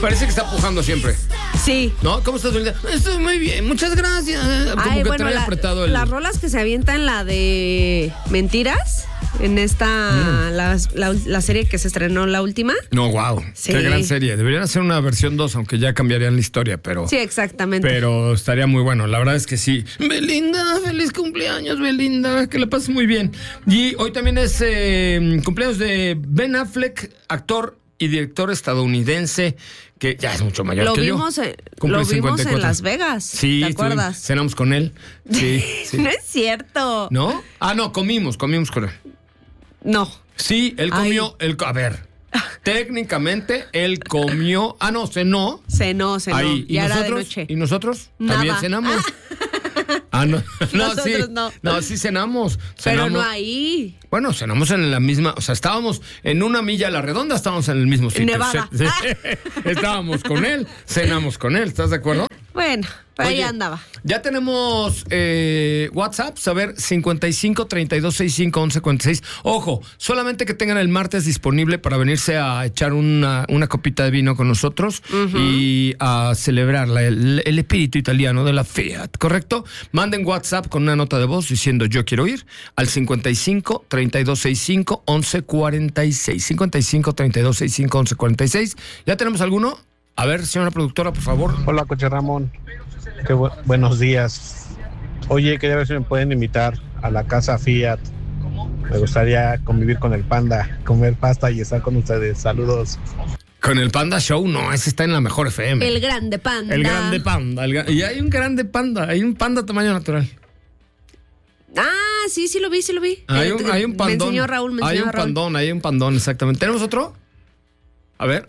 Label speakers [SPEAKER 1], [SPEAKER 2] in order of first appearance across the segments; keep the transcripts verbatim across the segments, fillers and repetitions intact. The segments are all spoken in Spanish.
[SPEAKER 1] Parece que está pujando siempre.
[SPEAKER 2] Sí.
[SPEAKER 1] ¿No? ¿Cómo estás, Belinda? Estoy muy bien, muchas gracias. Como
[SPEAKER 2] Ay,
[SPEAKER 1] que
[SPEAKER 2] bueno,
[SPEAKER 1] trae
[SPEAKER 2] la-
[SPEAKER 1] apretado el...
[SPEAKER 2] las rolas que se avientan, la de Mentiras, en esta,
[SPEAKER 1] Mm.
[SPEAKER 2] la, la- la serie que se estrenó, la última.
[SPEAKER 1] No, wow.
[SPEAKER 2] Sí.
[SPEAKER 1] Qué gran serie. Deberían hacer una versión dos, aunque ya cambiarían la historia, pero...
[SPEAKER 2] Sí, exactamente.
[SPEAKER 1] Pero estaría muy bueno, la verdad es que sí. Belinda, feliz cumpleaños, Belinda, que la pases muy bien. Y hoy también es eh, cumpleaños de Ben Affleck, actor y director estadounidense, que ya es mucho mayor
[SPEAKER 2] lo
[SPEAKER 1] que yo.
[SPEAKER 2] vimos, eh,
[SPEAKER 1] Cumple
[SPEAKER 2] lo vimos
[SPEAKER 1] cincuenta y cuatro.
[SPEAKER 2] en Las Vegas.
[SPEAKER 1] Sí,
[SPEAKER 2] ¿te
[SPEAKER 1] estuvimos-
[SPEAKER 2] acuerdas?
[SPEAKER 1] cenamos con él. Sí, sí.
[SPEAKER 2] No es cierto.
[SPEAKER 1] ¿No? Ah, no, comimos, comimos con él.
[SPEAKER 2] No.
[SPEAKER 1] Sí, él
[SPEAKER 2] Ay.
[SPEAKER 1] comió, él, a ver, técnicamente él comió, ah, no, cenó.
[SPEAKER 2] Cenó, cenó.
[SPEAKER 1] Ahí. ¿Y
[SPEAKER 2] Ya era de
[SPEAKER 1] nosotros?
[SPEAKER 2] noche.
[SPEAKER 1] ¿Y nosotros?
[SPEAKER 2] Nada.
[SPEAKER 1] También cenamos. Ah, no. No,
[SPEAKER 2] Nosotros
[SPEAKER 1] sí.
[SPEAKER 2] no.
[SPEAKER 1] No, sí cenamos.
[SPEAKER 2] Pero
[SPEAKER 1] Cenamos.
[SPEAKER 2] no ahí.
[SPEAKER 1] Bueno, cenamos en la misma, o sea, estábamos en una milla a la redonda, estábamos en el mismo sitio.
[SPEAKER 2] Nevada.
[SPEAKER 1] Sí, estábamos con él, cenamos con él, ¿estás de acuerdo?
[SPEAKER 2] Bueno, pero ahí
[SPEAKER 1] Oye,
[SPEAKER 2] andaba.
[SPEAKER 1] Ya tenemos eh, WhatsApp, a ver, cincuenta y cinco, treinta y dos, sesenta y cinco, once, cuarenta y seis. Ojo, solamente que tengan el martes disponible para venirse a echar una, una copita de vino con nosotros y a celebrar la- el, el espíritu italiano de la Fiat, ¿correcto? Manden WhatsApp con una nota de voz diciendo yo quiero ir al cincuenta y cinco, treinta y dos, sesenta y cinco, once, cuarenta y seis. cincuenta y cinco, treinta y dos, sesenta y cinco, once, cuarenta y seis. ¿Ya tenemos alguno? A ver, señora productora, por favor.
[SPEAKER 3] Hola, Coche Ramón. Qué bu- buenos días. Oye, quería ver si me pueden invitar a la casa Fiat. Me gustaría convivir con el panda, comer pasta y estar con ustedes. Saludos.
[SPEAKER 1] Con el Panda Show, no, ese está en la mejor F M.
[SPEAKER 2] El grande panda.
[SPEAKER 1] El grande panda. el gra- y hay un grande panda. Hay un panda tamaño natural.
[SPEAKER 2] Ah, sí, sí lo vi, sí lo vi.
[SPEAKER 1] Hay
[SPEAKER 2] Eh,
[SPEAKER 1] un, hay un pandón.
[SPEAKER 2] Me enseñó Raúl, me
[SPEAKER 1] hay
[SPEAKER 2] enseñó
[SPEAKER 1] un
[SPEAKER 2] Raúl.
[SPEAKER 1] pandón, hay un pandón, exactamente. ¿Tenemos otro? A ver.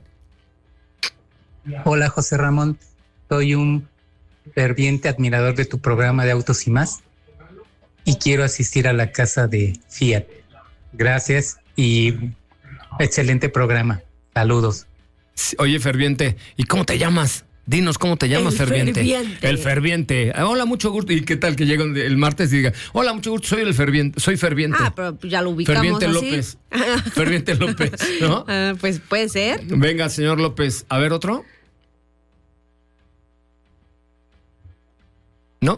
[SPEAKER 4] Hola José Ramón, soy un ferviente admirador de tu programa de Autos y Más y quiero asistir a la casa de Fiat. Gracias y excelente programa. Saludos.
[SPEAKER 1] Sí, oye, ferviente, ¿y cómo te llamas? Dinos cómo te llamas,
[SPEAKER 2] El
[SPEAKER 1] ferviente.
[SPEAKER 2] ferviente.
[SPEAKER 1] El ferviente. Ah, hola, mucho gusto. ¿Y qué tal que llega el martes y diga, hola, mucho gusto, soy el ferviente, soy ferviente.
[SPEAKER 2] Ah, pero ya lo ubicamos
[SPEAKER 1] Ferviente
[SPEAKER 2] así.
[SPEAKER 1] López. Ferviente López, ¿no?
[SPEAKER 2] Ah, pues puede ser.
[SPEAKER 1] Venga, señor López. A ver, otro. ¿No?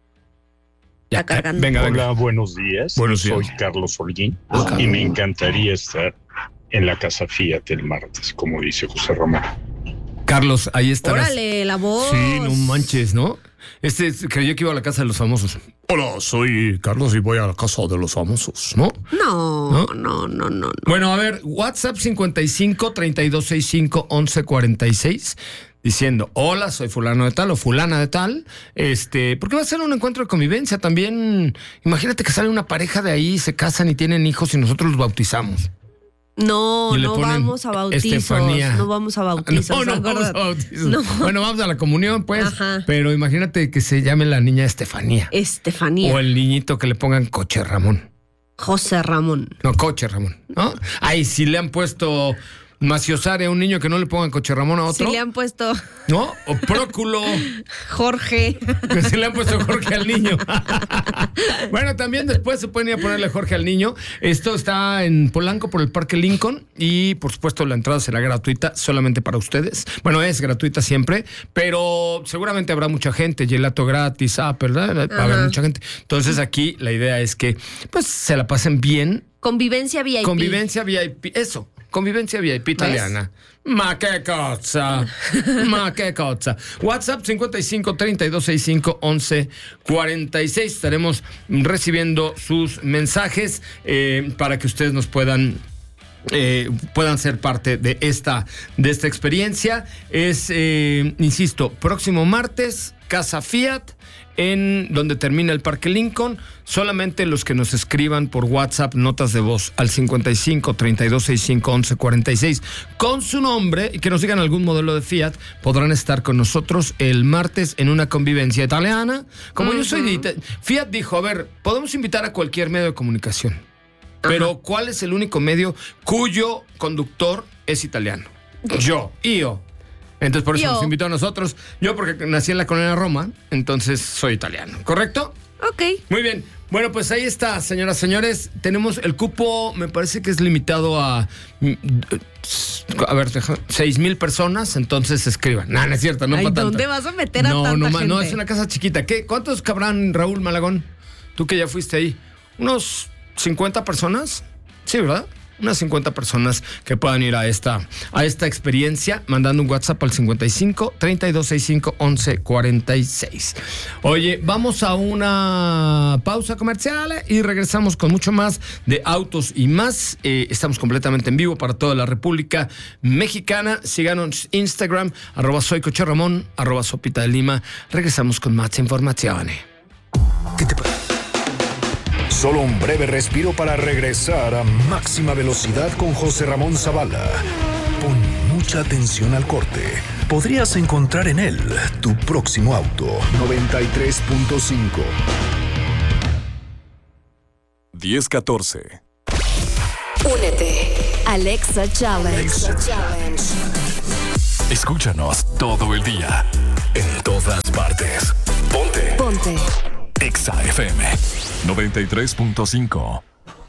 [SPEAKER 2] Está cargando.
[SPEAKER 1] Venga, venga.
[SPEAKER 5] Hola, buenos días.
[SPEAKER 1] Buenos días.
[SPEAKER 5] Soy Carlos Holguín
[SPEAKER 1] Hola.
[SPEAKER 5] y me encantaría estar en la casa Fiat el martes, como dice José Ramón.
[SPEAKER 1] Carlos, ahí estarás.
[SPEAKER 2] Órale, la voz.
[SPEAKER 1] Sí, no manches, ¿no? Este es- creyó que iba a la casa de los famosos. Hola, soy Carlos y voy a la casa de los famosos, ¿no?
[SPEAKER 2] No,
[SPEAKER 1] ¿No?
[SPEAKER 2] no, no, no, no.
[SPEAKER 1] Bueno, a ver, WhatsApp cincuenta y cinco, treinta y dos, sesenta y cinco, once, cuarenta y seis, diciendo, hola, soy fulano de tal o fulana de tal, este, porque va a ser un encuentro de convivencia también. Imagínate que sale una pareja de ahí, se casan y tienen hijos y nosotros los bautizamos.
[SPEAKER 2] No,
[SPEAKER 1] Y le
[SPEAKER 2] no
[SPEAKER 1] ponen
[SPEAKER 2] vamos a bautizos.
[SPEAKER 1] Estefanía.
[SPEAKER 2] No vamos a bautizos.
[SPEAKER 1] No, no vamos
[SPEAKER 2] acuérdate.
[SPEAKER 1] a bautizos.
[SPEAKER 2] No.
[SPEAKER 1] Bueno, vamos a la comunión, pues.
[SPEAKER 2] Ajá.
[SPEAKER 1] Pero imagínate que se llame la niña Estefanía.
[SPEAKER 2] Estefanía.
[SPEAKER 1] O el niñito que le pongan Coche Ramón.
[SPEAKER 2] José Ramón.
[SPEAKER 1] No, Coche Ramón, ¿no? Ay, si le han puesto Maciosare a un niño que no le pongan Coche Ramón a otro.
[SPEAKER 2] Si le han puesto
[SPEAKER 1] ¿No? O Próculo.
[SPEAKER 2] Jorge.
[SPEAKER 1] Que se le han puesto Jorge al niño. Bueno, también después se pueden ir a ponerle Jorge al niño. Esto está en Polanco por el Parque Lincoln y por supuesto la entrada será gratuita solamente para ustedes. Bueno, es gratuita siempre, pero seguramente habrá mucha gente, gelato gratis, ah, ¿verdad? Va a haber
[SPEAKER 2] Ajá.
[SPEAKER 1] mucha gente. Entonces aquí la idea es que pues se la pasen bien.
[SPEAKER 2] Convivencia V I P.
[SPEAKER 1] Convivencia V I P, eso, convivencia V I P italiana. Ma che cosa, ma che cosa. WhatsApp cincuenta y cinco, treinta y dos, sesenta y cinco, once, cuarenta y seis. Estaremos recibiendo sus mensajes eh, para que ustedes nos puedan eh, puedan ser parte de esta de esta experiencia. Es, eh, insisto, próximo martes, Casa Fiat, en donde termina el Parque Lincoln. Solamente los que nos escriban por WhatsApp notas de voz al cincuenta y cinco, treinta y dos, sesenta y cinco, once, cuarenta y seis con su nombre y que nos digan algún modelo de Fiat podrán estar con nosotros el martes en una convivencia italiana. Como uh-huh. yo soy de Ita- Fiat dijo, a ver, podemos invitar a cualquier medio de comunicación, pero uh-huh. ¿cuál es el único medio cuyo conductor es italiano? Yo, yo. Entonces por eso
[SPEAKER 2] Yo.
[SPEAKER 1] nos invitó a nosotros. Yo porque nací en la colonia Roma, entonces soy italiano, ¿correcto?
[SPEAKER 2] Ok.
[SPEAKER 1] Muy bien, Bueno, pues ahí está, señoras, señores. Tenemos el cupo, me parece que es limitado a... A ver, seis mil personas, entonces escriban. No, no es cierto, no
[SPEAKER 2] Ay,
[SPEAKER 1] para
[SPEAKER 2] ¿dónde
[SPEAKER 1] tanto.
[SPEAKER 2] vas a meter a
[SPEAKER 1] no,
[SPEAKER 2] tanta
[SPEAKER 1] no,
[SPEAKER 2] gente?
[SPEAKER 1] No, es una casa chiquita. ¿Qué? ¿Cuántos cabrán, Raúl Malagón? Tú que ya fuiste ahí. ¿Unos cincuenta personas? Sí, ¿verdad? Unas cincuenta personas que puedan ir a esta, a esta experiencia mandando un WhatsApp al cincuenta y cinco, treinta y dos sesenta y cinco, once cuarenta y seis. Oye, vamos a una pausa comercial y regresamos con mucho más de autos y más. Eh, estamos completamente en vivo para toda la República Mexicana. Síganos Instagram, arroba soy Coche Ramón, arroba Sopita de Lima. Regresamos con más información.
[SPEAKER 6] ¿Qué te pasa? Solo un breve respiro para regresar a máxima velocidad con José Ramón Zavala. Pon mucha atención al corte. Podrías encontrar en él tu próximo auto. noventa y tres punto cinco.
[SPEAKER 7] diez catorce.
[SPEAKER 8] Únete. Alexa Challenge.
[SPEAKER 6] Alexa
[SPEAKER 8] Challenge.
[SPEAKER 7] Escúchanos todo el día.
[SPEAKER 6] En todas partes. Ponte.
[SPEAKER 8] Ponte.
[SPEAKER 7] Exa F M noventa y tres punto cinco.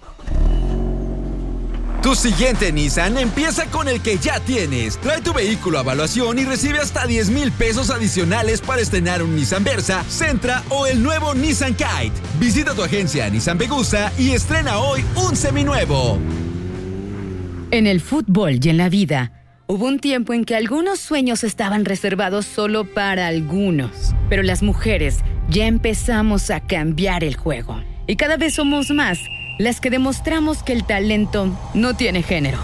[SPEAKER 9] Tu siguiente Nissan empieza con el que ya tienes. Trae tu vehículo a evaluación y recibe hasta diez mil pesos adicionales para estrenar un Nissan Versa, Sentra o el nuevo Nissan Kite. Visita tu agencia Nissan Vegusta y estrena hoy un seminuevo.
[SPEAKER 10] En el fútbol y en la vida, hubo un tiempo en que algunos sueños estaban reservados solo para algunos. Pero las mujeres ya empezamos a cambiar el juego. Y cada vez somos más las que demostramos que el talento no tiene género.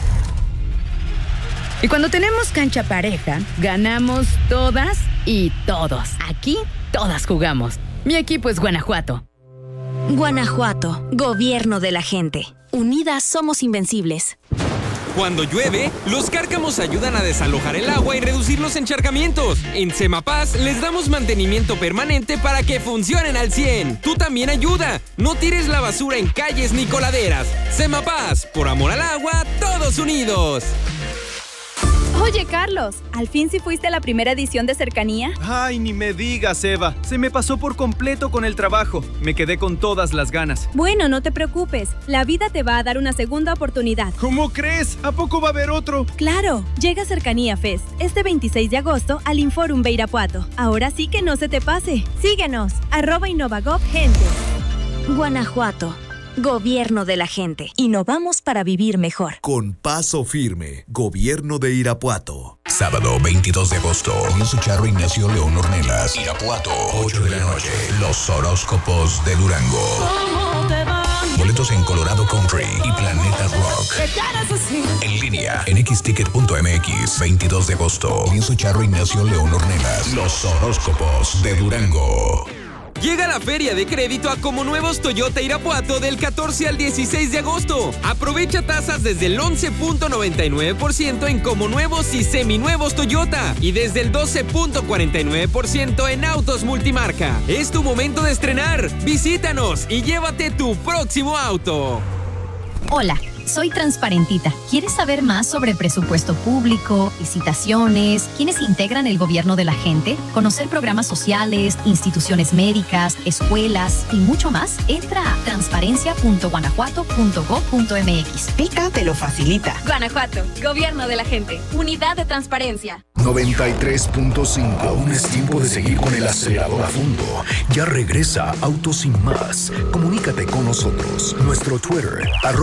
[SPEAKER 10] Y cuando tenemos cancha pareja, ganamos todas y todos. Aquí, todas jugamos. Mi equipo es Guanajuato.
[SPEAKER 8] Guanajuato, gobierno de la gente. Unidas somos invencibles.
[SPEAKER 11] Cuando llueve, los cárcamos ayudan a desalojar el agua y reducir los encharcamientos. En Semapaz les damos mantenimiento permanente para que funcionen al cien. Tú también ayuda. No tires la basura en calles ni coladeras. Semapaz, por amor al agua, todos unidos.
[SPEAKER 12] Oye, Carlos, ¿al fin sí fuiste a la primera edición de Cercanía?
[SPEAKER 13] Ay, ni me digas, Eva. Se me pasó por completo con el trabajo. Me quedé con todas las ganas.
[SPEAKER 12] Bueno, no te preocupes. La vida te va a dar una segunda oportunidad.
[SPEAKER 13] ¿Cómo crees? ¿A poco va a haber otro?
[SPEAKER 12] Claro. Llega Cercanía Fest este veintiséis de agosto al Inforum de Irapuato. Ahora sí que no se te pase. Síguenos. Arroba Innovagov Gente.
[SPEAKER 8] Guanajuato. Gobierno de la gente. Innovamos para vivir mejor.
[SPEAKER 14] Con paso firme. Gobierno de Irapuato.
[SPEAKER 6] Sábado veintidós de agosto. Lorenzo Charro, Ignacio León Ornelas. Irapuato, ocho de la noche. Los horóscopos de Durango. Boletos en Colorado Country y Planeta Rock. En línea en x ticket punto m x. veintidós de agosto. Lorenzo Charro, Ignacio León Ornelas. Los horóscopos de Durango.
[SPEAKER 11] Llega la Feria de Crédito a Como Nuevos Toyota Irapuato del catorce al dieciséis de agosto. Aprovecha tasas desde el once punto noventa y nueve por ciento en Como Nuevos y Seminuevos Toyota y desde el doce punto cuarenta y nueve por ciento en autos multimarca. Es tu momento de estrenar. Visítanos y llévate tu próximo auto.
[SPEAKER 15] Hola, soy Transparentita. ¿Quieres saber más sobre presupuesto público, licitaciones, quiénes integran el gobierno de la gente, conocer programas sociales, instituciones médicas, escuelas y mucho más? Entra a transparencia punto guanajuato punto gob punto m x.
[SPEAKER 16] Pica te lo facilita.
[SPEAKER 12] Guanajuato, gobierno de la gente. Unidad de transparencia.
[SPEAKER 6] noventa y tres punto cinco. Aún es tiempo de seguir con el acelerador a fondo. Ya regresa Autos Sin Más. Comunícate con nosotros. Nuestro Twitter, arroba